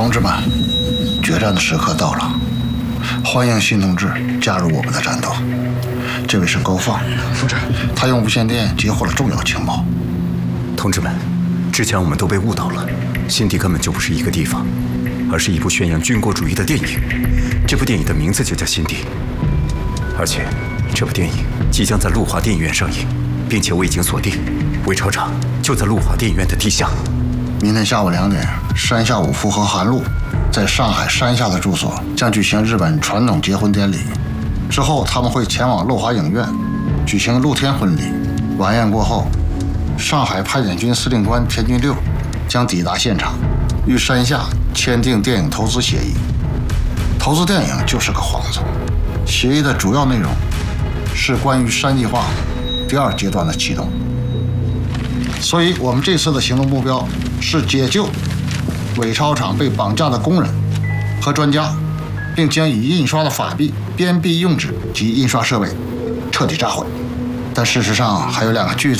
同志们，决战的时刻到了，欢迎新同志加入我们的战斗。这位是高放， 同志， 他用无线电截获了重要情报。 同志们，之前我们都被误导了，新地根本就不是一个地方，而是一部宣扬军国主义的电影。这部电影的名字就叫《新地》，而且这部电影即将在路华电影院上映，并且我已经锁定，韦朝厂就在路华电影院的地下。 明天下午2点，山下武夫和韩露在上海山下的住所将举行日本传统结婚典礼。之后，他们会前往路华影院举行露天婚礼。晚宴过后，上海派遣军司令官田军六将抵达现场，与山下签订电影投资协议。投资电影就是个幌子，协议的主要内容是关于山计划第2阶段的启动。所以，我们这次的行动目标是解救伪钞厂被绑架的工人和专家，并将已印刷的法币、边币用纸及印刷设备彻底炸毁。但事实上，还有2个巨大